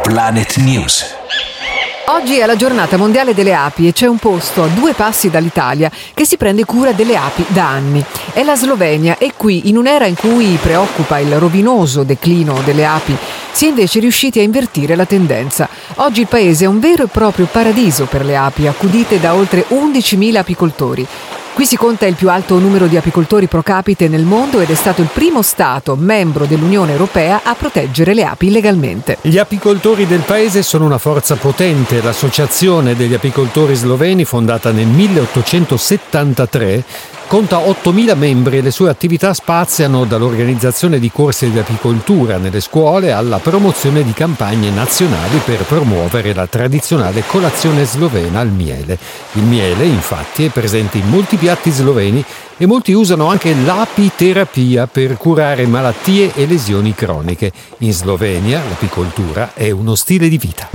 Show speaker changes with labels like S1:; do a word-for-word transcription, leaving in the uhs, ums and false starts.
S1: Planet News.
S2: Oggi è la giornata mondiale delle api e c'è un posto a due passi dall'Italia che si prende cura delle api da anni. È la Slovenia e qui, in un'era in cui preoccupa il rovinoso declino delle api, si è invece riusciti a invertire la tendenza. Oggi il paese è un vero e proprio paradiso per le api, accudite da oltre undicimila apicoltori. Qui si conta il più alto numero di apicoltori pro capite nel mondo ed è stato il primo Stato membro dell'Unione Europea a proteggere le api legalmente.
S3: Gli apicoltori del paese sono una forza potente. L'Associazione degli apicoltori sloveni, fondata nel milleottocentosettantatré, conta ottomila membri e le sue attività spaziano dall'organizzazione di corsi di apicoltura nelle scuole alla promozione di campagne nazionali per promuovere la tradizionale colazione slovena al miele. Il miele, infatti, è presente in molti piatti sloveni e molti usano anche l'apiterapia per curare malattie e lesioni croniche. In Slovenia l'apicoltura è uno stile di vita.